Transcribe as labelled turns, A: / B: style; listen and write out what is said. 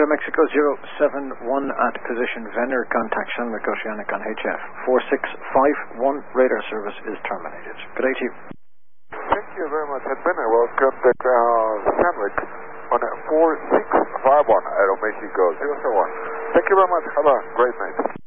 A: Mexico 071 at position Venner, contact Shelmwick Oceanic on HF 4651, radar service is terminated. Good day to you.
B: Thank you very much. At Venner, we'll contact Shelmwick on 4651 at Mexico 071. Thank you very much. Have a great night.